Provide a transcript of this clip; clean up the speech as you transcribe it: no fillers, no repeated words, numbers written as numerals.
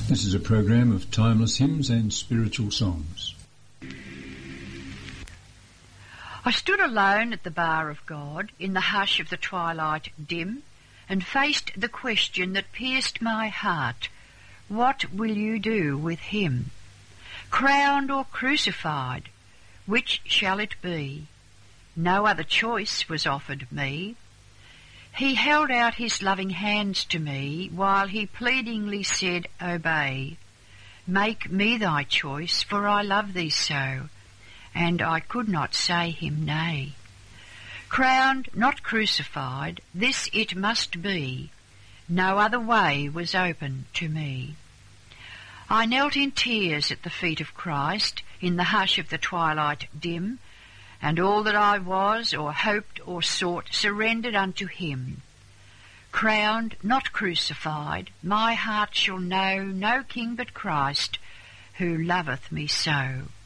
This is a program of timeless hymns and spiritual songs. I stood alone at the bar of God, in the hush of the twilight dim, and faced the question that pierced my heart, what will you do with him? Crowned or crucified, which shall it be? No other choice was offered me. He held out his loving hands to me, while he pleadingly said, obey. Make me thy choice, for I love thee so, and I could not say him nay. Crowned, not crucified, this it must be. No other way was open to me. I knelt in tears at the feet of Christ, in the hush of the twilight dim, and all that I was, or hoped, or sought, surrendered unto him. Crowned, not crucified, my heart shall know no king but Christ, who loveth me so.